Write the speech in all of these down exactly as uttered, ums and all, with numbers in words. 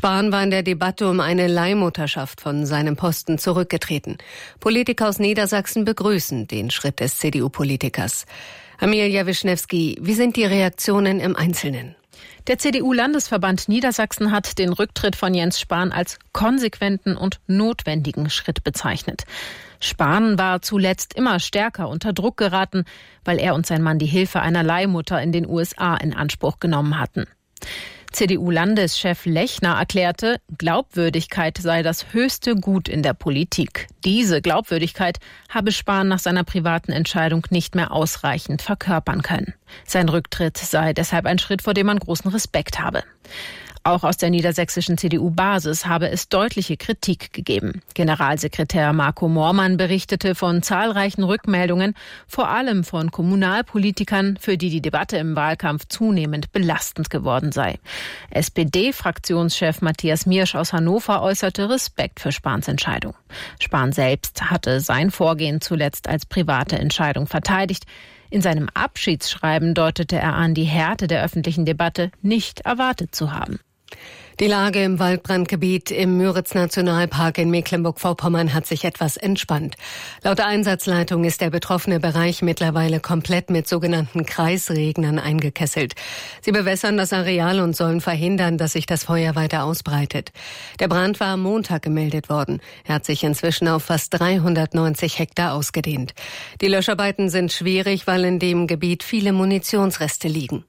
Spahn war in der Debatte um eine Leihmutterschaft von seinem Posten zurückgetreten. Politiker aus Niedersachsen begrüßen den Schritt des C D U-Politikers. Amelia Wischnewski, wie sind die Reaktionen im Einzelnen? Der C D U-Landesverband Niedersachsen hat den Rücktritt von Jens Spahn als konsequenten und notwendigen Schritt bezeichnet. Spahn war zuletzt immer stärker unter Druck geraten, weil er und sein Mann die Hilfe einer Leihmutter in den U S A in Anspruch genommen hatten. C D U-Landeschef Lechner erklärte, Glaubwürdigkeit sei das höchste Gut in der Politik. Diese Glaubwürdigkeit habe Spahn nach seiner privaten Entscheidung nicht mehr ausreichend verkörpern können. Sein Rücktritt sei deshalb ein Schritt, vor dem man großen Respekt habe. Auch aus der niedersächsischen C D U-Basis habe es deutliche Kritik gegeben. Generalsekretär Marco Moormann berichtete von zahlreichen Rückmeldungen, vor allem von Kommunalpolitikern, für die die Debatte im Wahlkampf zunehmend belastend geworden sei. S P D-Fraktionschef Matthias Miersch aus Hannover äußerte Respekt für Spahns Entscheidung. Spahn selbst hatte sein Vorgehen zuletzt als private Entscheidung verteidigt. In seinem Abschiedsschreiben deutete er an, die Härte der öffentlichen Debatte nicht erwartet zu haben. Die Lage im Waldbrandgebiet im Müritz-Nationalpark in Mecklenburg-Vorpommern hat sich etwas entspannt. Laut der Einsatzleitung ist der betroffene Bereich mittlerweile komplett mit sogenannten Kreisregnern eingekesselt. Sie bewässern das Areal und sollen verhindern, dass sich das Feuer weiter ausbreitet. Der Brand war am Montag gemeldet worden. Er hat sich inzwischen auf fast dreihundertneunzig Hektar ausgedehnt. Die Löscharbeiten sind schwierig, weil in dem Gebiet viele Munitionsreste liegen.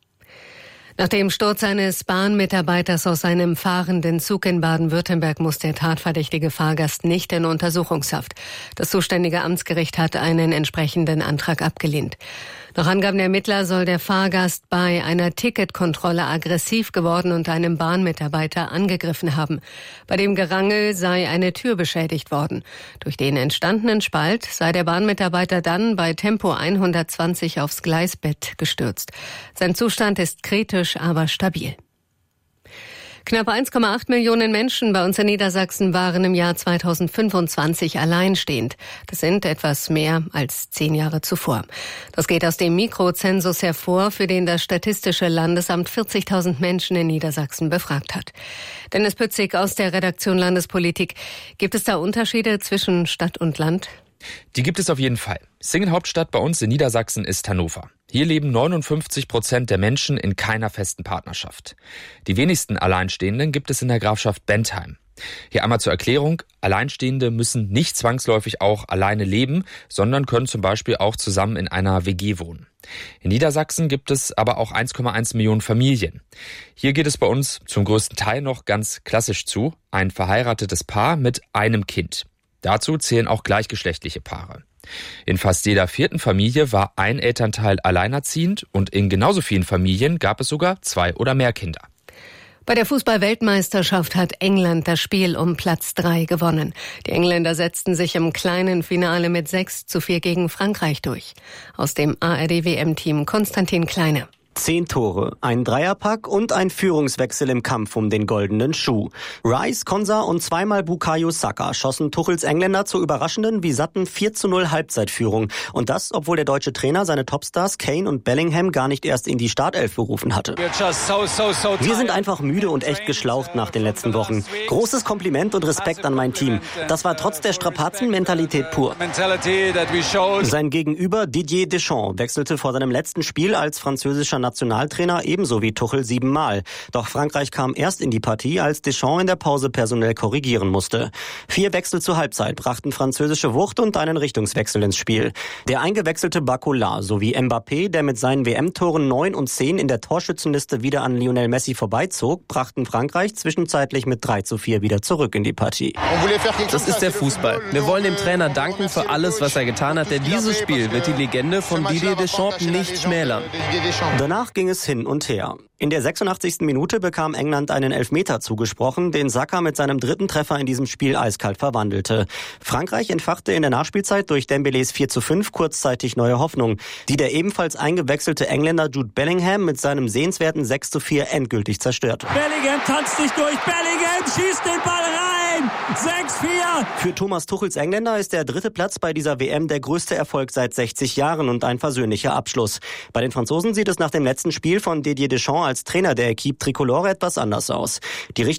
Nach dem Sturz eines Bahnmitarbeiters aus einem fahrenden Zug in Baden-Württemberg muss der tatverdächtige Fahrgast nicht in Untersuchungshaft. Das zuständige Amtsgericht hat einen entsprechenden Antrag abgelehnt. Nach Angaben der Ermittler soll der Fahrgast bei einer Ticketkontrolle aggressiv geworden und einem Bahnmitarbeiter angegriffen haben. Bei dem Gerangel sei eine Tür beschädigt worden. Durch den entstandenen Spalt sei der Bahnmitarbeiter dann bei Tempo hundertzwanzig aufs Gleisbett gestürzt. Sein Zustand ist kritisch, aber stabil. Knapp eins Komma acht Millionen Menschen bei uns in Niedersachsen waren im Jahr zweitausendfünfundzwanzig alleinstehend. Das sind etwas mehr als zehn Jahre zuvor. Das geht aus dem Mikrozensus hervor, für den das Statistische Landesamt vierzigtausend Menschen in Niedersachsen befragt hat. Dennis Pützig aus der Redaktion Landespolitik. Gibt es da Unterschiede zwischen Stadt und Land? Die gibt es auf jeden Fall. Single-Hauptstadt bei uns in Niedersachsen ist Hannover. Hier leben neunundfünfzig Prozent der Menschen in keiner festen Partnerschaft. Die wenigsten Alleinstehenden gibt es in der Grafschaft Bentheim. Hier einmal zur Erklärung, Alleinstehende müssen nicht zwangsläufig auch alleine leben, sondern können zum Beispiel auch zusammen in einer W G wohnen. In Niedersachsen gibt es aber auch eins Komma eins Millionen Familien. Hier geht es bei uns zum größten Teil noch ganz klassisch zu, ein verheiratetes Paar mit einem Kind. Dazu zählen auch gleichgeschlechtliche Paare. In fast jeder vierten Familie war ein Elternteil alleinerziehend und in genauso vielen Familien gab es sogar zwei oder mehr Kinder. Bei der Fußball-Weltmeisterschaft hat England das Spiel um Platz drei gewonnen. Die Engländer setzten sich im kleinen Finale mit sechs zu vier gegen Frankreich durch. Aus dem A R D W M-Team Konstantin Kleine. Zehn Tore, ein Dreierpack und ein Führungswechsel im Kampf um den goldenen Schuh. Rice, Konsa und zweimal Bukayo Saka schossen Tuchels Engländer zur überraschenden wie satten vier zu null Halbzeitführung. Und das, obwohl der deutsche Trainer seine Topstars Kane und Bellingham gar nicht erst in die Startelf berufen hatte. Wir sind einfach müde und echt geschlaucht nach den letzten Wochen. Großes Kompliment und Respekt an mein Team. Das war trotz der Strapazen Mentalität pur. Sein Gegenüber Didier Deschamps wechselte vor seinem letzten Spiel als französischer Nationaltrainer ebenso wie Tuchel siebenmal. Doch Frankreich kam erst in die Partie, als Deschamps in der Pause personell korrigieren musste. Vier Wechsel zur Halbzeit brachten französische Wucht und einen Richtungswechsel ins Spiel. Der eingewechselte Barcola sowie Mbappé, der mit seinen W M-Toren neun und zehn in der Torschützenliste wieder an Lionel Messi vorbeizog, brachten Frankreich zwischenzeitlich mit drei zu vier wieder zurück in die Partie. Das ist der Fußball. Wir wollen dem Trainer danken für alles, was er getan hat, denn dieses Spiel wird die Legende von Didier Deschamps nicht schmälern. Danach ging es hin und her. In der sechsundachtzigsten Minute bekam England einen Elfmeter zugesprochen, den Saka mit seinem dritten Treffer in diesem Spiel eiskalt verwandelte. Frankreich entfachte in der Nachspielzeit durch Dembélés vier zu fünf kurzzeitig neue Hoffnung, die der ebenfalls eingewechselte Engländer Jude Bellingham mit seinem sehenswerten sechs zu vier endgültig zerstörte. Bellingham tanzt sich durch, Bellingham schießt den Ball rein! sechs vier! Für Thomas Tuchels Engländer ist der dritte Platz bei dieser W M der größte Erfolg seit sechzig Jahren und ein versöhnlicher Abschluss. Bei den Franzosen sieht es nach dem letzten Spiel von Didier Deschamps als Trainer der Equipe Tricolore etwas anders aus. Die Richtung